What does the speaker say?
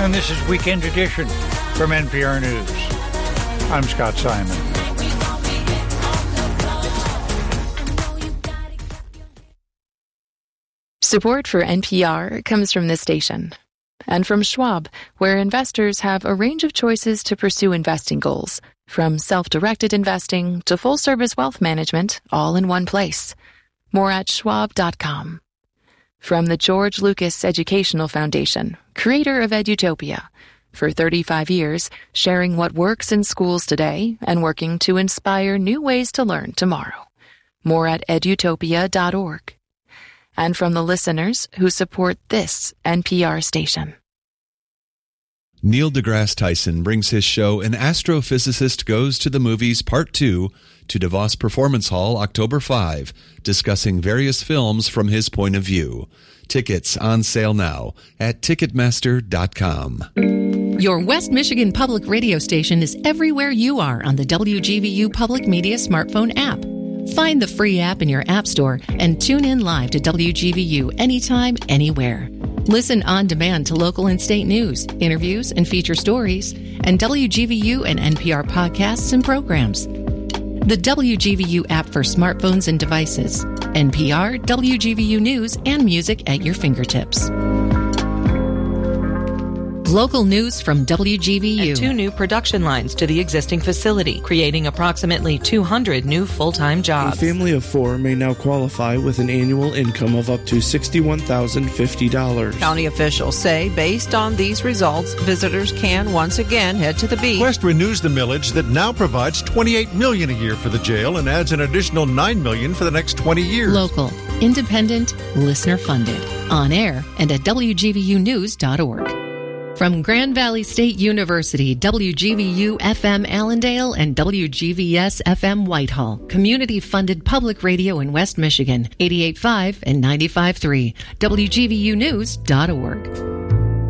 And this is Weekend Edition from NPR News. I'm Scott Simon. Support for NPR comes from this station and from Schwab, where investors have a range of choices to pursue investing goals, from self-directed investing to full-service wealth management, all in one place. More at schwab.com. From the George Lucas Educational Foundation, creator of Edutopia, for 35 years, sharing what works in schools today and working to inspire new ways to learn tomorrow. More at edutopia.org. And from the listeners who support this NPR station. Neil deGrasse Tyson brings his show An Astrophysicist Goes to the Movies Part 2 to DeVos Performance Hall October 5, discussing various films from his point of view. Tickets on sale now at Ticketmaster.com. Your West Michigan Public Radio station is everywhere you are on the WGVU Public Media smartphone app. Find the free app in your app store and tune in live to WGVU anytime, anywhere. Listen on demand to local and state news, interviews, and feature stories, and WGVU and NPR podcasts and programs. The WGVU app for smartphones and devices. NPR, WGVU News, and music at your fingertips. Local news from WGVU. And 2 new production lines to the existing facility, creating approximately 200 new full-time jobs. A family of 4 may now qualify with an annual income of up to $61,050. County officials say, based on these results, visitors can once again head to the beach. Quest renews the millage that now provides $28 million a year for the jail and adds an additional $9 million for the next 20 years. Local, independent, listener-funded, on air and at WGVUnews.org. From Grand Valley State University, WGVU-FM Allendale and WGVS-FM Whitehall, community-funded public radio in West Michigan, 88.5 and 95.3, WGVUnews.org.